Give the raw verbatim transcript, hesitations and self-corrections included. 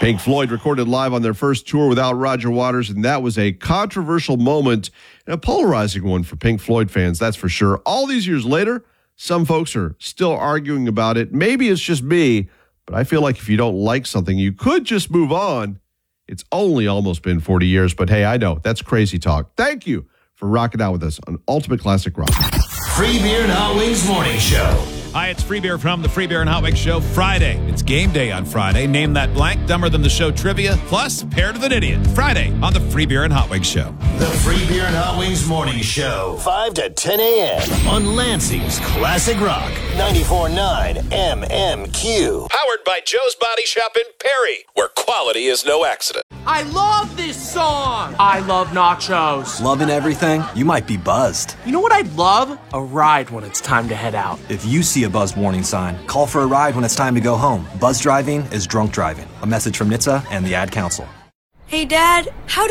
Pink Floyd recorded live on their first tour without Roger Waters, and that was a controversial moment and a polarizing one for Pink Floyd fans, that's for sure. All these years later, some folks are still arguing about it. Maybe it's just me, but I feel like if you don't like something, you could just move on. It's only almost been forty years, but hey, I know, that's crazy talk. Thank you for rocking out with us on Ultimate Classic Rock. Free Beer and Hot Wings Morning Show. Hi, it's Free Beer from the Free Beer and Hot Wings Show. Friday. It's game day on Friday. Name that blank, dumber than the show trivia, plus paired with an idiot. Friday on the Free Beer and Hot Wings Show. The Free Beer and Hot Wings Morning Show. five to ten a.m. on Lansing's Classic Rock. ninety-four point nine M M Q. Powered by Joe's Body Shop in Perry, where quality is no accident. I love this song. I love nachos. Loving everything? You might be buzzed. You know what I'd love? A ride when it's time to head out. If you see a buzzed warning sign, call for a ride when it's time to go home. Buzz driving is drunk driving. A message from N H T S A and the Ad Council. Hey, Dad, how do